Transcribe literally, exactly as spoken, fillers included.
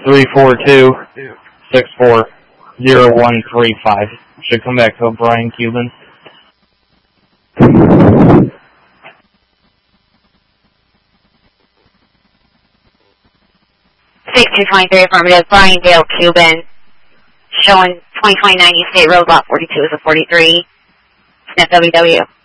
three four two, six four zero one three five. Should come back to Brian Cuban. sixteen twenty-three affirmative, Brian Dale Cuban, showing twenty twenty-nine East State Road, lot forty-two is a forty-three, Snap W W.